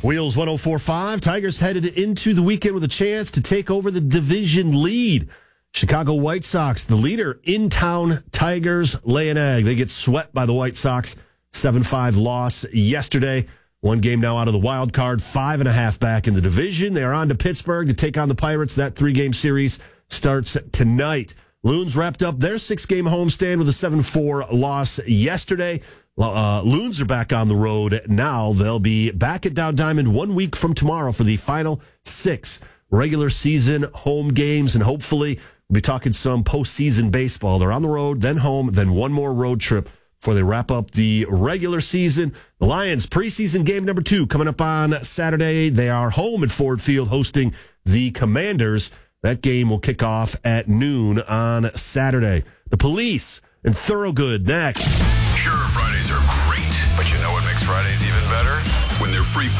Wheels 104.5. Tigers headed into the weekend with a chance to take over the division lead. Chicago White Sox, the leader in town. Tigers lay an egg. They get swept by the White Sox. 7-5 loss yesterday. One game now out of the wild card. 5.5 back in the division. They are on to Pittsburgh to take on the Pirates. That 3-game series starts tonight. Loons wrapped up their 6-game homestand with a 7-4 loss yesterday. Loons are back on the road now. They'll be back at Dow Diamond 1 week from tomorrow for the final 6 regular season home games, and hopefully we'll be talking some postseason baseball. They're on the road, then home, then one more road trip before they wrap up the regular season. The Lions preseason game number 2 coming up on Saturday. They are home at Ford Field hosting the Commanders. That game will kick off at noon on Saturday. The Police and Thorogood next. Sure, Fridays are great, but you know what makes Fridays even better? When